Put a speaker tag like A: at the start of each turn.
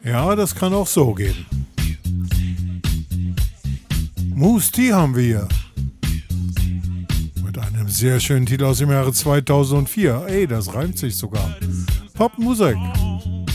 A: Ja, das kann auch so gehen. Mousse T haben wir hier. Mit einem sehr schönen Titel aus dem Jahre 2004. Ey, das reimt sich sogar. Popmusik.